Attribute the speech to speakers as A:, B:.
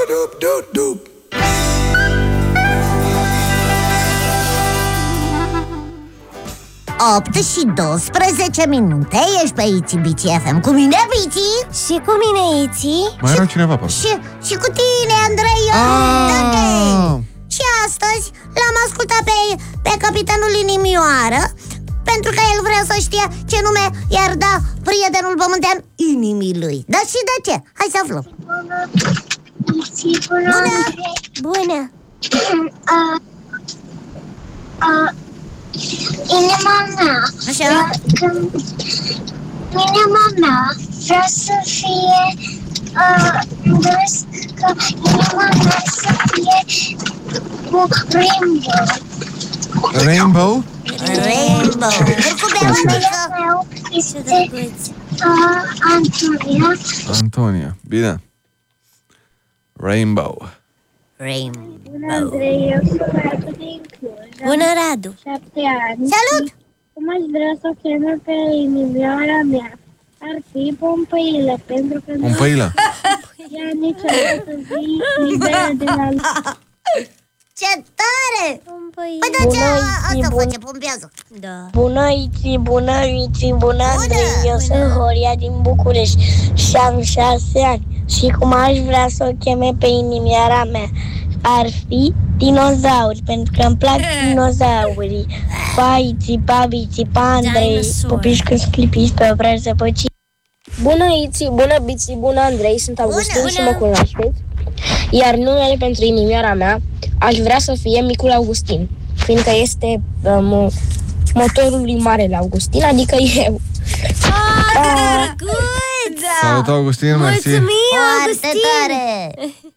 A: Opt și 12 minute. Ești pe Iti Bici FM. Cu mine, Bici.
B: Și cu mine, Iti.
C: Mai era cineva, parcă.
A: Și cu tine, Andrei. Și astăzi l-am ascultat pe capitanul Inimioară, pentru că el vrea să știe ce nume i-ar da prietenul pământean inimii lui. Dar și de ce? Hai să aflăm.
B: Bună.
D: Inima mea.
A: Așa?
D: Inima mea vrea să fie doresc că inima mea să fie cu rainbow.
A: Rainbow.
D: Meu este
C: Antonia, bine. Rainbow.
D: Andrei, eu sunt Radu din Cluj.
B: Bună, Radu.
D: 7 ani.
A: Salut!
D: Cum aș vrea să o cheme pe inimioara mea? Ar fi Pompăilă, pentru că
C: Pompăilă.
D: ea niciodată zi liberă de la
A: Ce tare! Păi de ce asta face, pompează?
B: Da.
D: Bună, Iti, bună, Andrei, eu sunt Horia din București și am 6 ani. Și cum aș vrea să o cheme pe inimioara mea? Ar fi dinozauri, pentru că îmi plac dinozaurii. Pa, Iti, pa, Bici, pa, Andrei, pupiși când sclipiți pe obraj zăpăcit.
E: Bună, Iti, bună, Bici, bună, Andrei, sunt Augustin
A: Bună.
E: și mă cunoașteți. Iar numele pentru inimioara mea aș vrea să fie Micul Augustin, fiindcă este motorul lui Marele Augustin, adică eu.
B: Drăguț!
C: Salut, Augustin, mersi.
B: Mulțumim,
A: Foarte
B: Augustin!
A: tare!